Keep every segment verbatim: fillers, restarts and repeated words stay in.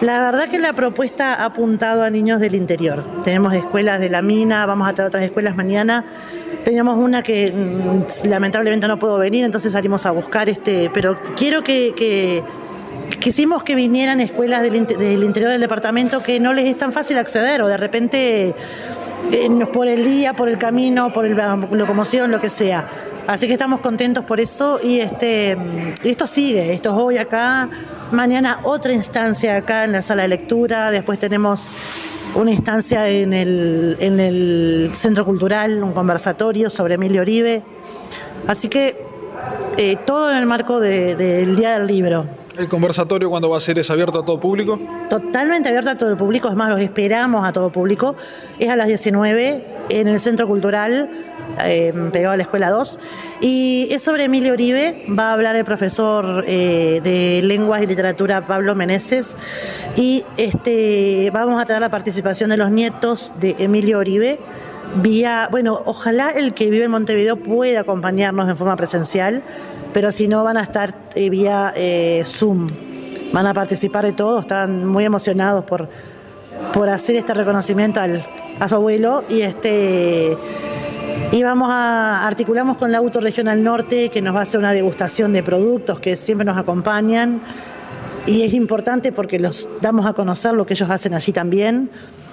La verdad que la propuesta ha apuntado a niños del interior. Tenemos escuelas de La Mina, vamos a tener otras escuelas mañana. Teníamos una que mmm, lamentablemente no puedo venir, entonces salimos a buscar, este, pero quiero que, que quisimos que vinieran escuelas del, del interior del departamento que no les es tan fácil acceder o de repente eh, por el día, por el camino, por la locomoción, lo que sea. Así que estamos contentos por eso y este esto sigue, esto es hoy acá, mañana otra instancia acá en la sala de lectura, después tenemos una instancia en el, en el Centro Cultural, un conversatorio sobre Emilio Oribe, así que eh, todo en el marco de, del Día del Libro. ¿El conversatorio cuándo va a ser? ¿Es abierto a todo público? Totalmente abierto a todo el público, es más, los esperamos a todo público, es a las diecinueve en el Centro Cultural, eh, pegado a la Escuela dos, y es sobre Emilio Oribe. Va a hablar el profesor eh, de Lenguas y Literatura Pablo Meneses, y este vamos a tener la participación de los nietos de Emilio Oribe, vía, bueno, ojalá el que vive en Montevideo pueda acompañarnos en forma presencial, pero si no van a estar eh, vía eh, Zoom, van a participar de todo, están muy emocionados por, por hacer este reconocimiento al a su abuelo y este y vamos a articulamos con la Auto Regional Norte, que nos va a hacer una degustación de productos que siempre nos acompañan y es importante porque los damos a conocer lo que ellos hacen allí también,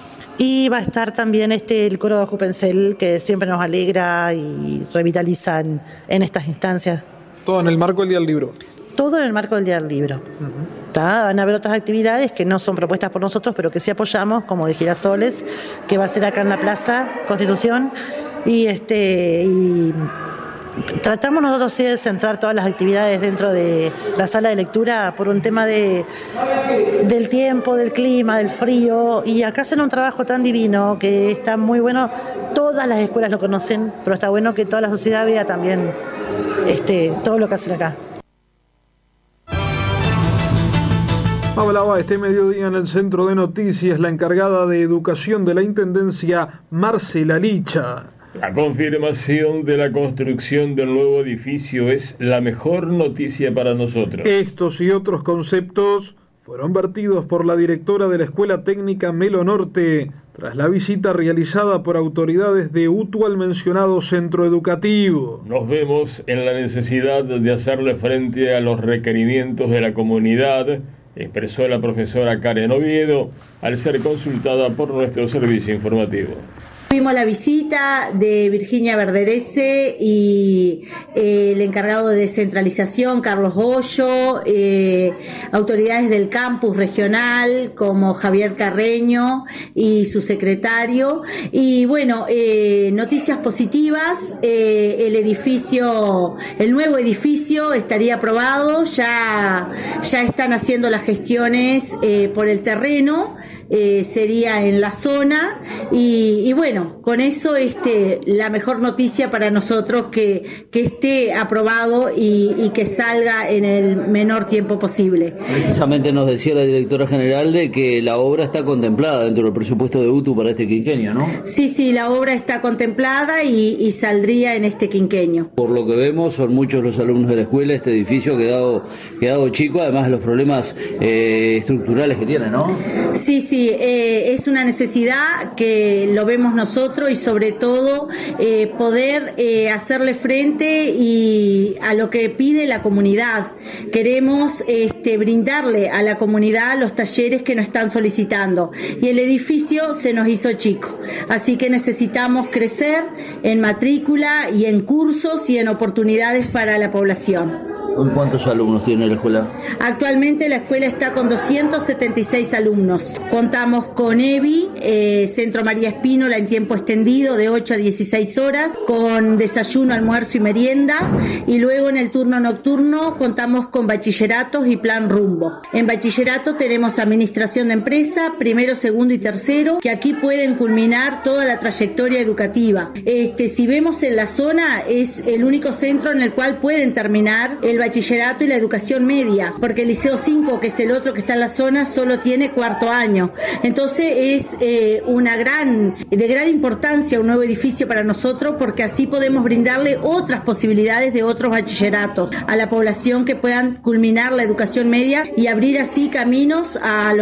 y va a estar también este el coro de Jupencel, que siempre nos alegra y revitaliza en, en estas instancias. Todo en el marco del Día del Libro. Todo en el marco del Día del Libro. Uh-huh. Van a haber otras actividades que no son propuestas por nosotros, pero que sí apoyamos, como de Girasoles, que va a ser acá en la Plaza Constitución. Y este y tratamos nosotros sí de centrar todas las actividades dentro de la sala de lectura por un tema de del tiempo, del clima, del frío. Y acá hacen un trabajo tan divino que está muy bueno. Todas las escuelas lo conocen, pero está bueno que toda la sociedad vea también este todo lo que hacen acá. Hablaba este mediodía en el Centro de Noticias la encargada de Educación de la Intendencia, Marcela Licha. La confirmación de la construcción del nuevo edificio es la mejor noticia para nosotros. Estos y otros conceptos fueron vertidos por la directora de la Escuela Técnica Melo Norte tras la visita realizada por autoridades de U T U al mencionado centro educativo. Nos vemos en la necesidad de hacerle frente a los requerimientos de la comunidad, expresó la profesora Karen Oviedo al ser consultada por nuestro servicio informativo. Tuvimos la visita de Virginia Verderese y eh, el encargado de descentralización, Carlos Hoyo, eh, autoridades del campus regional como Javier Carreño y su secretario. Y bueno, eh, noticias positivas, eh, el edificio, el nuevo edificio estaría aprobado, ya, ya están haciendo las gestiones eh, por el terreno. Eh, sería en la zona y, y bueno, con eso este la mejor noticia para nosotros que, que esté aprobado y, y que salga en el menor tiempo posible. Precisamente nos decía la directora general de que la obra está contemplada dentro del presupuesto de U T U para este quinquenio, ¿no? Sí, sí, la obra está contemplada y, y saldría en este quinquenio. Por lo que vemos, son muchos los alumnos de la escuela, este edificio ha quedado, quedado chico, además de los problemas eh, estructurales que tiene, ¿no? Sí, sí. Eh, es una necesidad que lo vemos nosotros y sobre todo eh, poder eh, hacerle frente y a lo que pide la comunidad. Queremos este, brindarle a la comunidad los talleres que nos están solicitando y el edificio se nos hizo chico, así que necesitamos crecer en matrícula y en cursos y en oportunidades para la población. ¿Cuántos alumnos tiene la escuela? Actualmente la escuela está con doscientos setenta y seis alumnos. Contamos con E B I, eh, Centro María Espínola en tiempo extendido de ocho a dieciséis horas, con desayuno, almuerzo y merienda, y luego en el turno nocturno contamos con bachilleratos y plan rumbo. En bachillerato tenemos administración de empresa, primero, segundo y tercero, que aquí pueden culminar toda la trayectoria educativa. Este, si vemos en la zona, es el único centro en el cual pueden terminar el bachillerato y la educación media, porque el Liceo cinco, que es el otro que está en la zona, solo tiene cuarto año. Entonces es eh, una gran, de gran importancia un nuevo edificio para nosotros, porque así podemos brindarle otras posibilidades de otros bachilleratos a la población que puedan culminar la educación media y abrir así caminos a los